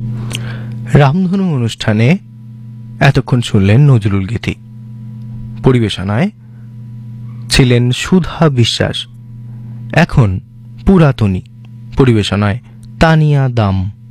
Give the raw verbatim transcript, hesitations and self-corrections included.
রামধনু অনুষ্ঠানে এতক্ষণ শুনলেন নজরুল গীতি। পরিবেশনায় ছিলেন সুধা বিশ্বাস। এখন পুরাতনী পরিবেশনায় তানিয়া দাম।